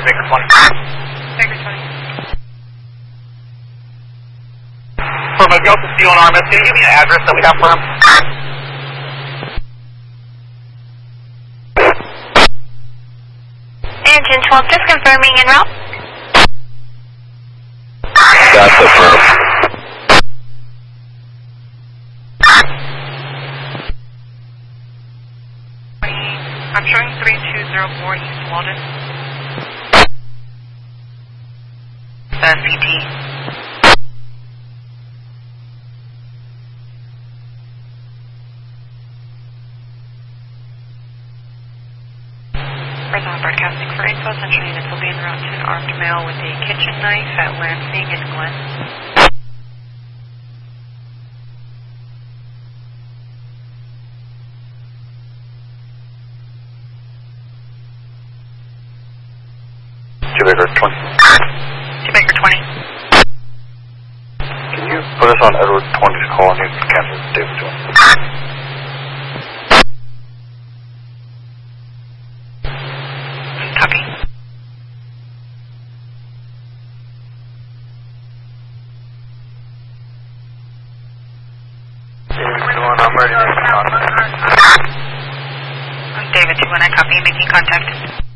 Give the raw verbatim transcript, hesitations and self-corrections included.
three Baker twenty. Baker twenty. From a Delta Steel and R M S, can you give me an address that we have for him? Engine twelve, just confirming en route. That's the firm. I'm showing three two zero four East Walden. Uh, C T. Present broadcasting for info. Central units will be en route to an armed male with a kitchen knife at Lansing and Glen. two Baker twenty. two Baker twenty. Can you put us on Edward twenty's call and you can cancel David Jones? Copy. David two one, I'm ready to make contact. David two one, I copy, making contact.